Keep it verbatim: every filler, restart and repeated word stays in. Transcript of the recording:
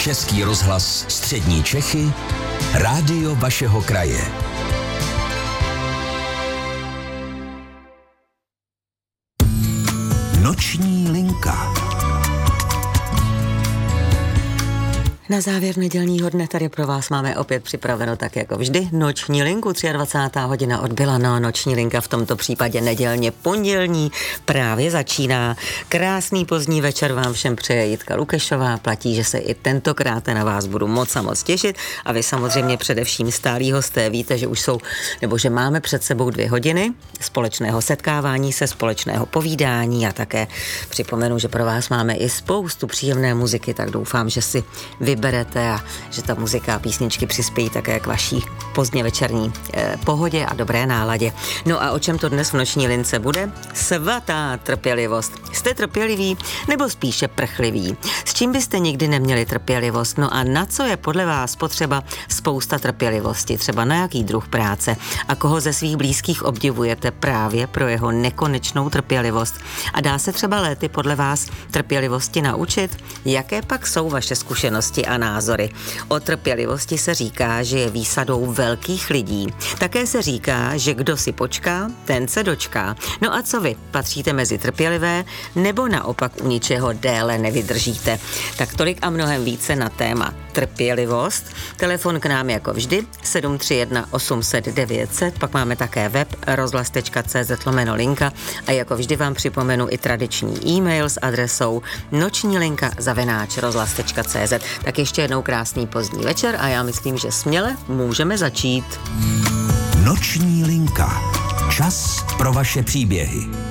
Český rozhlas Střední Čechy, rádio vašeho kraje. Noční linka. Na závěr nedělního dne tady pro vás máme opět připraveno tak jako vždy noční linku. dvacátá třetí hodina odbyla, no noční linka v tomto případě nedělně pondělní právě začíná. Krásný pozdní večer vám všem přeje Jitka Lukešová. Platí, že se i tentokrát na vás budu moc a moc těšit a vy samozřejmě především stálí hosté víte, že už jsou, nebo že máme před sebou dvě hodiny společného setkávání se, společného povídání a také připomenu, že pro vás máme i spoustu příjemné muziky, tak doufám, že si vy vyberete a že ta muzika a písničky přispějí také k vaší pozdně večerní eh, pohodě a dobré náladě. No a o čem to dnes v noční lince bude? Svatá trpělivost. Jste trpěliví nebo spíše prchliví? S čím byste nikdy neměli trpělivost? No a na co je podle vás potřeba spousta trpělivosti? Třeba na jaký druh práce? A koho ze svých blízkých obdivujete právě pro jeho nekonečnou trpělivost? A dá se třeba léty podle vás trpělivosti naučit? Jaké pak jsou vaše zkušenosti a názory? O trpělivosti se říká, že je výsadou velkých lidí. Také se říká, že kdo si počká, ten se dočká. No a co vy? Patříte mezi trpělivé nebo naopak u ničeho déle nevydržíte? Tak tolik a mnohem více na téma trpělivost. Telefon k nám jako vždy sedm tři jedna osm set devět set, pak máme také web rozhlas tečka cé zet lomeno linka a jako vždy vám připomenu i tradiční e-mail s adresou noční linka zavináč rozhlas tečka cé zet. Tak ještě jednou krásný pozdní večer a já myslím, že směle můžeme začít. Noční linka. Čas pro vaše příběhy.